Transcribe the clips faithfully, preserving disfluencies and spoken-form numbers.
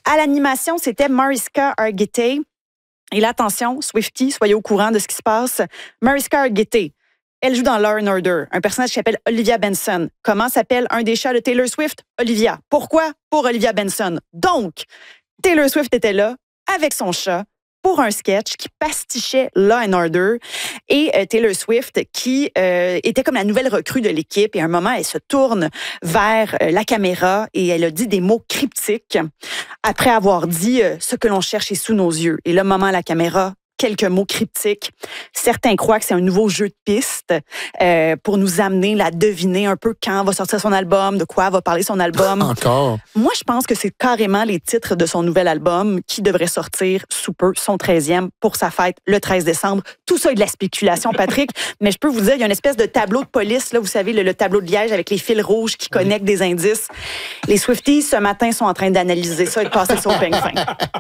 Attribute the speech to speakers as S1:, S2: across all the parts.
S1: À l'animation, c'était Mariska Hargitay. Et là, attention, Swiftie, soyez au courant de ce qui se passe. Mariska Hargitay, elle joue dans Law and Order, un personnage qui s'appelle Olivia Benson. Comment s'appelle un des chats de Taylor Swift? Olivia. Pourquoi? Pour Olivia Benson. Donc, Taylor Swift était là avec son chat pour un sketch qui pastichait Law and Order et euh, Taylor Swift qui euh, était comme la nouvelle recrue de l'équipe et à un moment, elle se tourne vers euh, la caméra et elle a dit des mots cryptiques après avoir dit euh, ce que l'on cherche est sous nos yeux. Et le moment, la caméra, quelques mots cryptiques. Certains croient que c'est un nouveau jeu de piste euh, pour nous amener à deviner un peu quand va sortir son album, de quoi va parler son album.
S2: Encore?
S1: Moi, je pense que c'est carrément les titres de son nouvel album qui devrait sortir sous peu, son treizième, pour sa fête, le treize décembre. Tout ça est de la spéculation, Patrick, mais je peux vous dire, il y a une espèce de tableau de police, là, vous savez, le, le tableau de liège avec les fils rouges qui connectent des indices. Les Swifties, ce matin, sont en train d'analyser ça et de passer ça au peigne fin.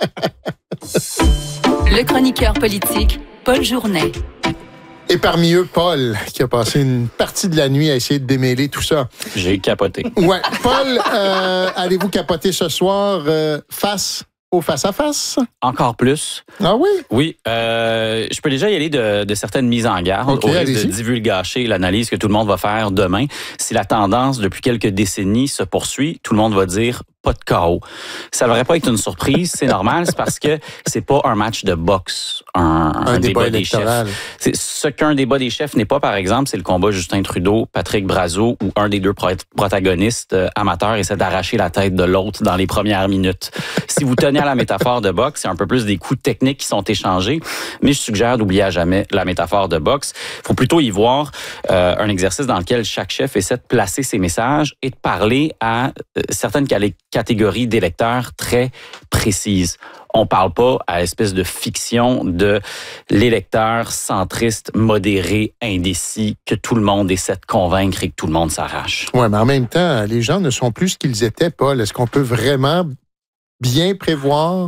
S3: Le chroniqueur politique, Paul Journet.
S2: Et parmi eux, Paul, qui a passé une partie de la nuit à essayer de démêler tout ça.
S4: J'ai capoté.
S2: Ouais. Paul, euh, allez-vous capoter ce soir euh, face au face-à-face?
S4: Encore plus.
S2: Ah oui?
S4: Oui. Euh, je peux déjà y aller de, de certaines mises en garde
S2: okay,
S4: au risque
S2: allez-y.
S4: de divulgacher l'analyse que tout le monde va faire demain. Si la tendance depuis quelques décennies se poursuit, tout le monde va dire pas de K O. Ça ne devrait pas être une surprise, c'est normal, c'est parce que c'est pas un match de boxe, un, un,
S2: un débat,
S4: débat des
S2: électoral.
S4: chefs. C'est, ce qu'un débat des chefs n'est pas, par exemple, c'est le combat Justin Trudeau, Patrick Brazeau, où un des deux pro- protagonistes euh, amateurs essaie d'arracher la tête de l'autre dans les premières minutes. Si vous tenez à la métaphore de boxe, c'est un peu plus des coups techniques qui sont échangés, mais je suggère d'oublier à jamais la métaphore de boxe. Il faut plutôt y voir euh, un exercice dans lequel chaque chef essaie de placer ses messages et de parler à euh, certaines quali- catégories d'électeurs très précises. On parle pas à l'espèce de fiction de l'électeur centriste, modéré, indécis, que tout le monde essaie de convaincre et que tout le monde s'arrache.
S2: Oui, mais en même temps, les gens ne sont plus ce qu'ils étaient, Paul. Est-ce qu'on peut vraiment bien prévoir,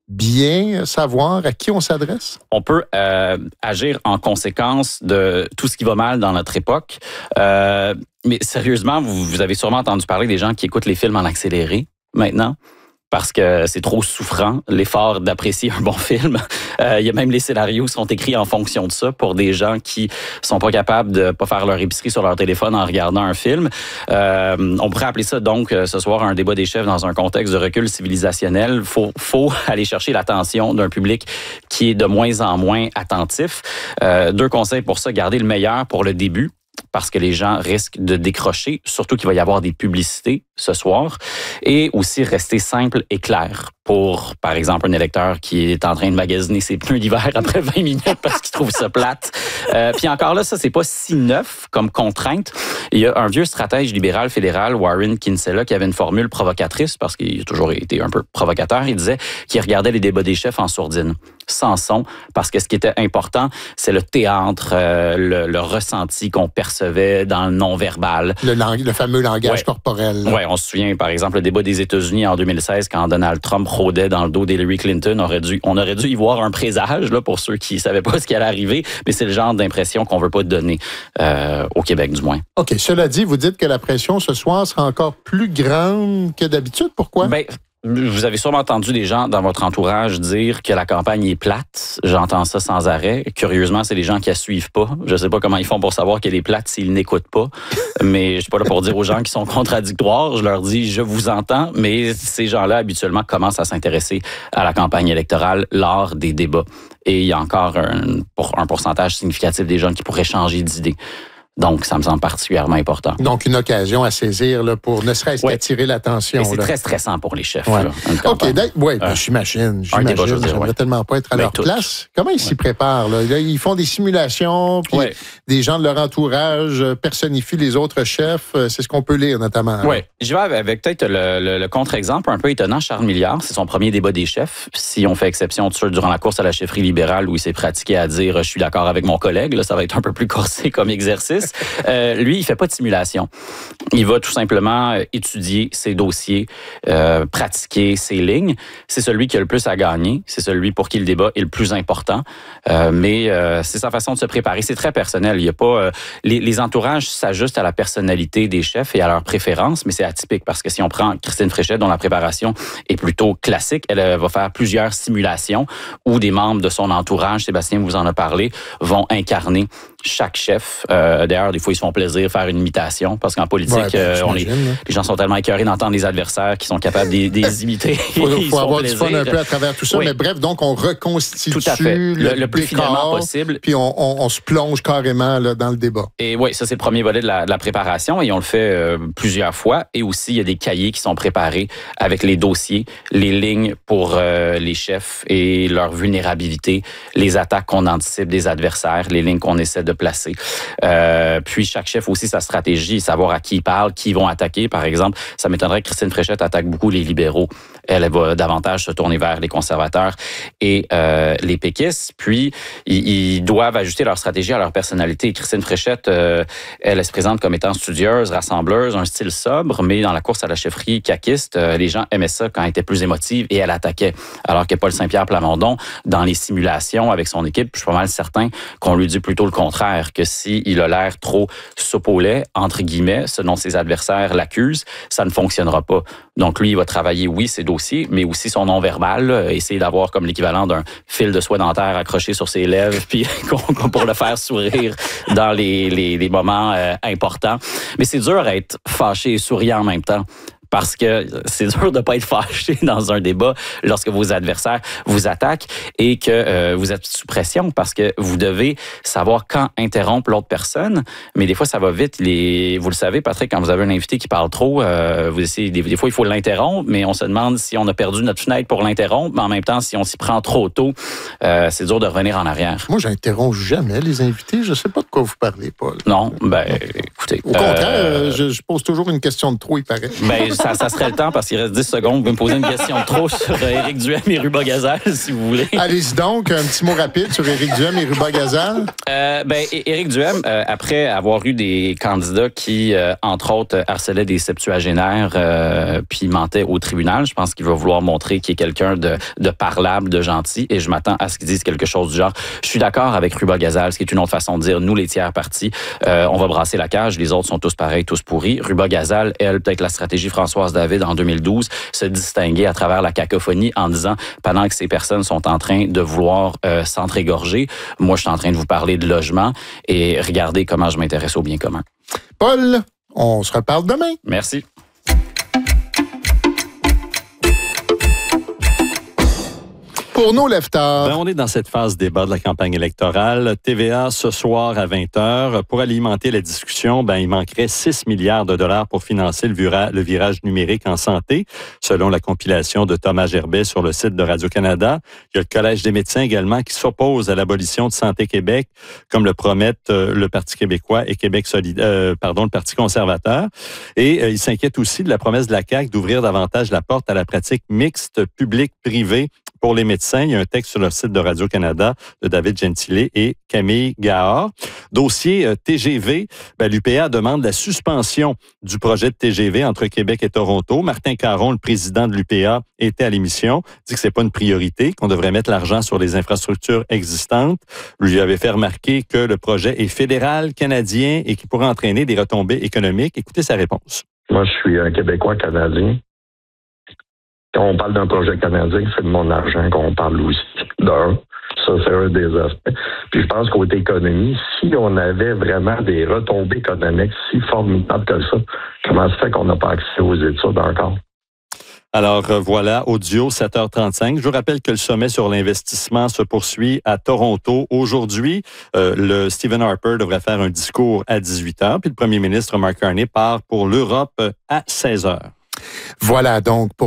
S2: bien savoir à qui on s'adresse?
S4: On peut euh, agir en conséquence de tout ce qui va mal dans notre époque. Euh, mais sérieusement, vous, vous avez sûrement entendu parler des gens qui écoutent les films en accéléré maintenant. Parce que c'est trop souffrant, l'effort d'apprécier un bon film. Euh, il y a même les scénarios qui sont écrits en fonction de ça pour des gens qui sont pas capables de pas faire leur épicerie sur leur téléphone en regardant un film. Euh, on pourrait appeler ça donc ce soir un débat des chefs dans un contexte de recul civilisationnel. Faut, faut aller chercher l'attention d'un public qui est de moins en moins attentif. Euh, deux conseils pour ça, garder le meilleur pour le début, parce que les gens risquent de décrocher, surtout qu'il va y avoir des publicités ce soir, et aussi rester simple et clair pour, par exemple, un électeur qui est en train de magasiner ses pneus d'hiver après vingt minutes parce qu'il trouve ça plate. Euh, puis encore là, ça, c'est pas si neuf comme contrainte. Il y a un vieux stratège libéral fédéral, Warren Kinsella, qui avait une formule provocatrice, parce qu'il a toujours été un peu provocateur. Il disait qu'il regardait les débats des chefs en sourdine, sans son, parce que ce qui était important, c'est le théâtre, euh, le, le ressenti qu'on percevait dans le non-verbal.
S2: Le, lang- le fameux langage
S4: ouais.
S2: corporel.
S4: Oui, on se souvient, par exemple, le débat des États-Unis en deux mille seize, quand Donald Trump rôdait dans le dos d'Hillary Clinton. Aurait dû, on aurait dû y voir un présage, là, pour ceux qui ne savaient pas ce qui allait arriver, mais c'est le genre d'impression qu'on ne veut pas donner euh, au Québec, du moins.
S2: OK. Cela dit, vous dites que la pression ce soir sera encore plus grande que d'habitude. Pourquoi?
S4: Ben, vous avez sûrement entendu des gens dans votre entourage dire que la campagne est plate. J'entends ça sans arrêt. Curieusement, c'est les gens qui la suivent pas. Je sais pas comment ils font pour savoir qu'elle est plate s'ils n'écoutent pas. Mais je suis pas là pour dire aux gens qui sont contradictoires. Je leur dis, je vous entends. Mais ces gens-là, habituellement, commencent à s'intéresser à la campagne électorale lors des débats. Et il y a encore un, pour un pourcentage significatif des gens qui pourraient changer d'idée. Donc, ça me semble particulièrement important.
S2: Donc, une occasion à saisir là, pour ne serait-ce
S4: ouais.
S2: qu'attirer l'attention.
S4: Et c'est
S2: là.
S4: très stressant pour les chefs.
S2: Ouais.
S4: Là,
S2: OK, oui, ben, j'imagine. j'imagine.
S4: débat, je veux dire,
S2: J'aimerais
S4: ouais.
S2: tellement pas être à
S4: Ben,
S2: leur
S4: toutes.
S2: place. Comment ils
S4: ouais.
S2: s'y préparent? Là? Là, ils font des simulations, puis
S4: ouais.
S2: des gens de leur entourage personnifient les autres chefs. C'est ce qu'on peut lire, notamment.
S4: Oui, je vais avec, avec peut-être le, le, le contre-exemple un peu étonnant. Charles Milliard, c'est son premier débat des chefs. Si on fait exception de ceux durant la course à la chefferie libérale où il s'est pratiqué à dire « je suis d'accord avec mon collègue », là, ça va être un peu plus corsé comme exercice. Pékis, euh, lui, il fait pas de simulation. Il va tout simplement étudier ses dossiers, euh, pratiquer ses lignes. C'est celui qui a le plus à gagner. C'est celui pour qui le débat est le plus important. Euh, mais euh, c'est sa façon de se préparer. C'est très personnel. Il y a pas euh, les, les entourages s'ajustent à la personnalité des chefs et à leurs préférences, mais c'est atypique parce que si on prend Christine Fréchette, dont la préparation est plutôt classique, elle euh, va faire plusieurs simulations où des membres de son entourage, Sébastien vous en a parlé, vont incarner chaque chef. Euh, d'ailleurs, des fois, ils se font plaisir faire une imitation parce qu'en politique, ouais, ben, euh, on les, les gens sont tellement écœurés d'entendre les adversaires qui sont capables de les imiter.
S2: Il faut, faut avoir du fun un peu à travers tout ça. Oui. Mais bref, donc, on reconstitue tout à fait. le, le, le plus décor, finalement possible. Puis on, on, on se plonge carrément là, dans le débat.
S4: Et oui, ça, c'est le premier volet de la, de la préparation et on le fait euh, plusieurs fois. Et aussi, il y a des cahiers qui sont préparés avec les dossiers, les lignes pour euh, les chefs et leur vulnérabilité, les attaques qu'on anticipe des adversaires, les lignes qu'on essaie de placer. Euh, puis chaque chef aussi sa stratégie, savoir à qui il parle, qui ils vont attaquer. Par exemple, ça m'étonnerait que Christine Fréchette attaque beaucoup les libéraux. Elle, elle va davantage se tourner vers les conservateurs et euh, les péquistes. Puis, ils, ils doivent ajuster leur stratégie à leur personnalité. Christine Fréchette, euh, elle, elle se présente comme étant studieuse, rassembleuse, un style sobre, mais dans la course à la chefferie caquiste, euh, les gens aimaient ça quand elle était plus émotive et elle attaquait. Alors que Paul Saint-Pierre Plamondon, dans les simulations avec son équipe, je suis pas mal certain qu'on lui dit plutôt le contraire, que s'il a l'air trop soupe au lait, entre guillemets, ce dont ses adversaires l'accusent, ça ne fonctionnera pas. Donc lui, il va travailler, oui, ses dossiers, mais aussi son non-verbal, là, essayer d'avoir comme l'équivalent d'un fil de soie dentaire accroché sur ses lèvres, puis pour le faire sourire dans les, les, les moments euh, importants. Mais c'est dur à être fâché et souriant en même temps. Parce que c'est dur de ne pas être fâché dans un débat lorsque vos adversaires vous attaquent et que euh, vous êtes sous pression parce que vous devez savoir quand interrompre l'autre personne. Mais des fois, ça va vite. Les, vous le savez, Patrick, quand vous avez un invité qui parle trop, euh, vous essayez, des, des fois, il faut l'interrompre, mais on se demande si on a perdu notre fenêtre pour l'interrompre. Mais en même temps, si on s'y prend trop tôt, euh, c'est dur de revenir en arrière.
S2: Moi, j'interromps jamais les invités. Je ne sais pas de quoi vous parlez, Paul.
S4: Non, ben, non. écoutez.
S2: Au contraire, euh, je, je pose toujours une question de trop, il paraît.
S4: Ben, ça, ça serait le temps parce qu'il reste dix secondes. Vous pouvez me poser une question de trop sur Éric Duhem et Ruba Gazal, si vous voulez.
S2: Allez-y donc, un petit mot rapide sur Éric Duhem et Ruba Gazal.
S4: Euh, ben, Éric Duhem, euh, après avoir eu des candidats qui, euh, entre autres, harcelaient des septuagénaires euh, puis mentaient au tribunal, je pense qu'il va vouloir montrer qu'il est quelqu'un de, de parlable, de gentil, et je m'attends à ce qu'il dise quelque chose du genre. Je suis d'accord avec Ruba Gazal, ce qui est une autre façon de dire, nous, les tiers partis, euh, on va brasser la cage, les autres sont tous pareils, tous pourris. Ruba Gazal, elle, peut-être la stratégie Françoise David en deux mille douze, se distinguer à travers la cacophonie en disant, pendant que ces personnes sont en train de vouloir euh, s'entrégorger, moi, je suis en train de vous parler de logement et regardez comment je m'intéresse au bien commun.
S2: Paul, on se reparle demain.
S4: Merci.
S2: Pour nos leftards.
S5: Ben, on est dans cette phase débat de la campagne électorale. T V A ce soir à vingt heures. Pour alimenter la discussion, ben, il manquerait six milliards de dollars pour financer le, vira- le virage numérique en santé, selon la compilation de Thomas Gerbet sur le site de Radio-Canada. Il y a le Collège des médecins également qui s'oppose à l'abolition de Santé Québec, comme le promettent euh, le Parti québécois et Québec solide, euh, pardon, le Parti conservateur. Et euh, il s'inquiète aussi de la promesse de la C A Q d'ouvrir davantage la porte à la pratique mixte publique-privée pour les médecins. Il y a un texte sur le site de Radio-Canada de David Gentile et Camille Gahard. Dossier euh, T G V, ben, l'U P A demande la suspension du projet de T G V entre Québec et Toronto. Martin Caron, le président de l'U P A, était à l'émission, dit que c'est pas une priorité, qu'on devrait mettre l'argent sur les infrastructures existantes. Lui avait fait remarquer que le projet est fédéral, canadien et qui pourrait entraîner des retombées économiques. Écoutez sa réponse.
S6: Moi, je suis un Québécois canadien. Quand on parle d'un projet canadien, c'est de mon argent qu'on parle aussi. D'un, ça, c'est un des aspects. Puis je pense côté économie, si on avait vraiment des retombées économiques si formidables que ça, comment se fait qu'on n'a pas accès aux études encore?
S5: Alors euh, voilà, audio sept heures trente-cinq. Je vous rappelle que le sommet sur l'investissement se poursuit à Toronto aujourd'hui. Euh, le Stephen Harper devrait faire un discours à dix-huit heures, puis le premier ministre Mark Carney part pour l'Europe à seize heures.
S2: Voilà donc pour nos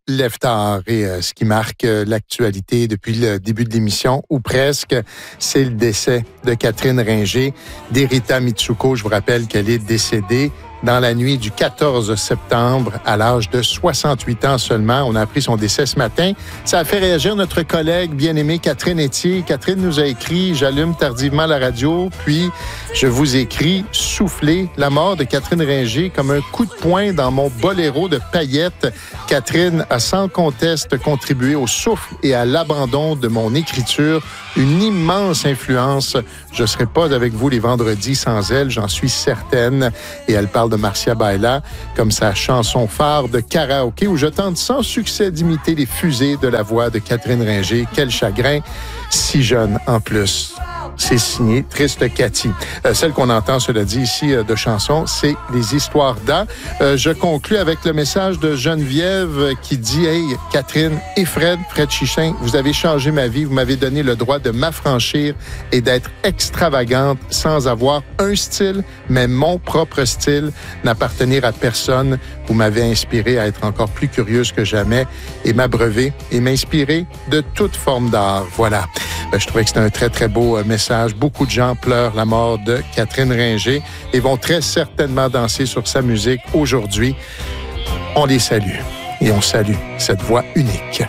S2: lève tard. Et euh, ce qui marque euh, l'actualité depuis le début de l'émission, ou presque, c'est le décès de Catherine Ringer, d'Erita Mitsuko. Je vous rappelle qu'elle est décédée dans la nuit du quatorze septembre, à l'âge de soixante-huit ans seulement. On a appris son décès ce matin. Ça a fait réagir notre collègue bien-aimée Catherine Etier. Catherine nous a écrit « J'allume tardivement la radio, puis je vous écris « Souffler ». La mort de Catherine Ringer comme un coup de poing dans mon boléro de paillettes. Catherine a sans conteste contribué au souffle et à l'abandon de mon écriture. Une immense influence. Je ne serai pas avec vous les vendredis sans elle, j'en suis certaine. Et elle parle de Marcia Baila comme sa chanson phare de karaoké où je tente sans succès d'imiter les fusées de la voix de Catherine Ringer. Quel chagrin, si jeune en plus. C'est signé Triste Cathy. Euh, celle qu'on entend, cela dit ici, euh, de chanson, c'est Les Histoires d'A. Euh, je conclus avec le message de Geneviève euh, qui dit « Hey, Catherine et Fred, Fred Chichin, vous avez changé ma vie. Vous m'avez donné le droit de m'affranchir et d'être extravagante sans avoir un style, mais mon propre style, n'appartenir à personne. Vous m'avez inspiré à être encore plus curieuse que jamais et m'abreuver et m'inspirer de toute forme d'art. » Voilà. Euh, je trouvais que c'était un très, très beau euh, message. Beaucoup de gens pleurent la mort de Catherine Ringer et vont très certainement danser sur sa musique aujourd'hui. On les salue et on salue cette voix unique.